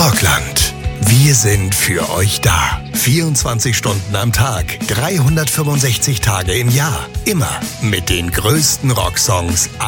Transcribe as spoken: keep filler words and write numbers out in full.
Rockland. Wir sind für euch da. vierundzwanzig Stunden am Tag, dreihundertfünfundsechzig Tage im Jahr. Immer mit den größten Rocksongs